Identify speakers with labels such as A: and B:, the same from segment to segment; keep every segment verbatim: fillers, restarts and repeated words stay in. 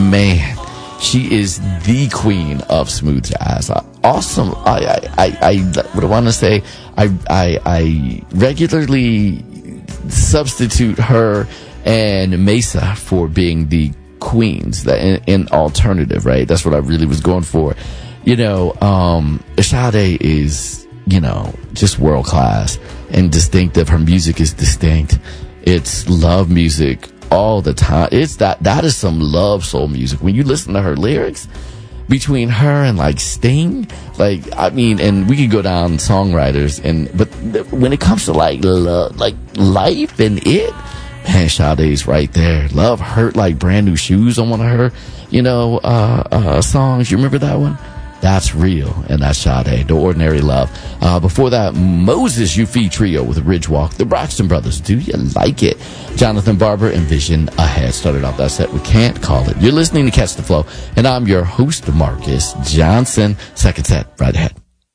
A: man, she is the queen of smooth jazz. Uh, awesome. I, I, I, I what I want to say, I, I, I regularly substitute her and Mesa for being the queens, that in, in alternative, right? That's what I really was going for. You know, um, Sade is, you know, just world class and distinctive. Her music is distinct. It's love music all the time. It's that, that is some love soul music. When you listen to her lyrics, between her and like Sting, like, I mean, and we could go down songwriters, and, but when it comes to like, love, like life and it, man, Sade's right there. Love Hurt Like Brand New Shoes on one of her, you know, uh, uh, songs. You remember that one? That's real, and that's Sade, The Ordinary Love. Uh, before that, Moses Yufi Trio with Ridgewalk, the Braxton Brothers, Do You Like It? Jonathan Barber and Vision Ahead started off that set with Can't Call It. You're listening to Catch the Flow, and I'm your host, Marcus Johnson. Second set, right ahead.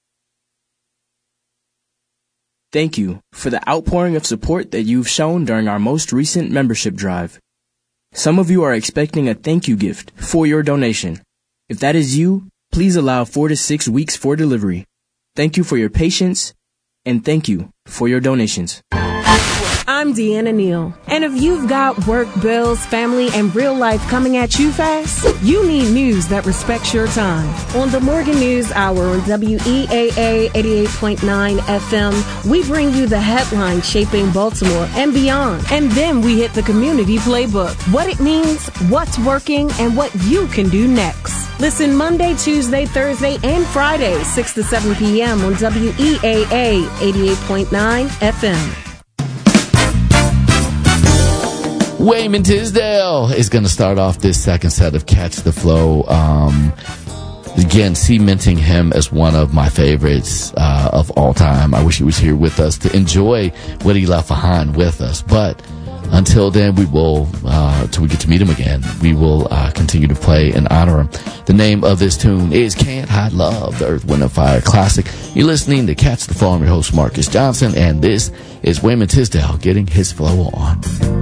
B: Thank you for the outpouring of support that you've shown during our most recent membership drive. Some of you are expecting a thank you gift for your donation. If that is you, please allow four to six weeks for delivery. Thank you for your patience, and thank you for your donations.
C: I'm Deanna Neal, and if you've got work, bills, family, and real life coming at you fast, you need news that respects your time. On the Morgan News Hour on W E A A eighty-eight point nine F M, we bring you the headlines shaping Baltimore and beyond, and then we hit the community playbook, what it means, what's working, and what you can do next. Listen Monday, Tuesday, Thursday, and Friday, six to seven p.m. on W E A A eighty-eight point nine F M.
A: Wayman Tisdale is going to start off this second set of Catch the Flow. Um, again, cementing him as one of my favorites uh, of all time. I wish he was here with us to enjoy what he left behind with us. But until then, we will, uh, till we get to meet him again, we will uh, continue to play and honor him. The name of this tune is Can't Hide Love, the Earth, Wind and Fire classic. You're listening to Catch the Flow. I'm your host, Marcus Johnson, and this is Wayman Tisdale getting his flow on.